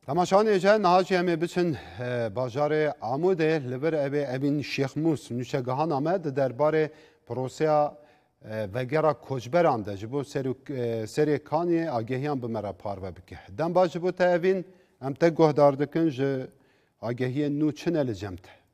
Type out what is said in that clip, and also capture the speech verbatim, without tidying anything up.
تماشان ایجا نهاجی همه بچن بازار آموده لبر ابی ابین شیخ موس نوشگاهان آمد درباره پروسیا وگرا کجبران ده جبو سری کانی آگهیان بمرا پارو بکه دم با جبو تا ابین ام تا گهدار دکن جه آگهی نو چنل جمته